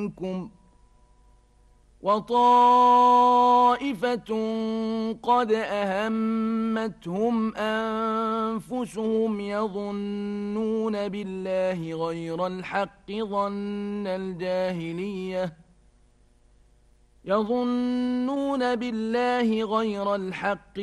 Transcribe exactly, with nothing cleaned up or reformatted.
منكم وطائفة قد أهمتهم أنفسهم يظنون بالله غير الحق ظن الجاهلية يظنون بالله غير الحق